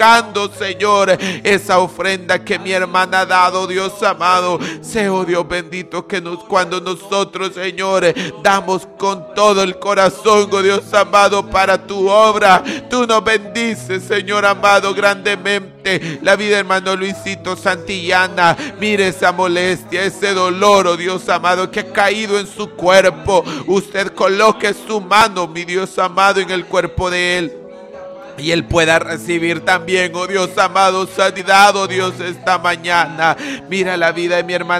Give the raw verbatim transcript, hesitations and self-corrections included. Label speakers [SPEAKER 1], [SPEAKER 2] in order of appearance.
[SPEAKER 1] multiplicando, Señor, esa ofrenda que mi hermana ha dado, Dios amado. Sé, oh Dios bendito, que nos, cuando nosotros, Señor, damos con todo el corazón, oh Dios amado, para tu obra, tú nos bendices, Señor amado, grandemente. La vida, hermano Luisito Santillana, mire esa molestia, ese dolor, oh Dios amado, que ha caído en su cuerpo. Usted coloque su mano, mi Dios amado, en el cuerpo de él, y él pueda recibir también, oh Dios amado, sanidad, oh Dios, esta mañana. Mira la vida de mi hermana